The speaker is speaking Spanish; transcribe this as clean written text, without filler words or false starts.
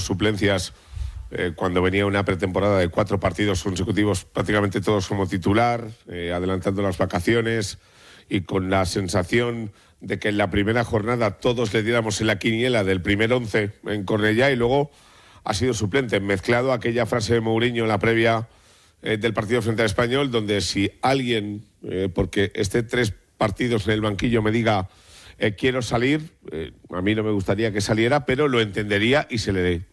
suplencias cuando venía una pretemporada de 4 partidos consecutivos, prácticamente todos como titular, adelantando las vacaciones y con la sensación de que en la primera jornada todos le diéramos en la quiniela del primer 11 en Cornellá, y luego ha sido suplente, mezclado aquella frase de Mourinho en la previa del partido frente al Español, donde si alguien, porque esté 3 partidos en el banquillo, me diga quiero salir, a mí no me gustaría que saliera, pero lo entendería y se le